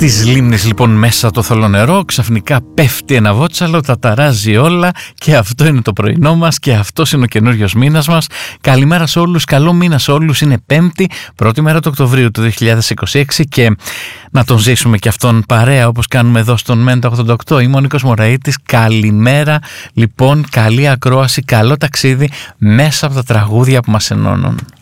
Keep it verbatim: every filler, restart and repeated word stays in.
Στις λίμνες λοιπόν μέσα το θολό νερό, ξαφνικά πέφτει ένα βότσαλο, τα ταράζει όλα και αυτό είναι το πρωινό μας και αυτός είναι ο καινούριος μήνας μας. Καλημέρα σε όλους, καλό μήνα σε όλους, είναι Πέμπτη, πρώτη μέρα του Οκτωβρίου του δύο χιλιάδες είκοσι έξι και να τον ζήσουμε και αυτόν παρέα όπως κάνουμε εδώ στον Μέντα ογδόντα οκτώ. Είμαι ο Νίκος Μωραΐτης, καλημέρα λοιπόν, καλή ακρόαση, καλό ταξίδι μέσα από τα τραγούδια που μας ενώνουν.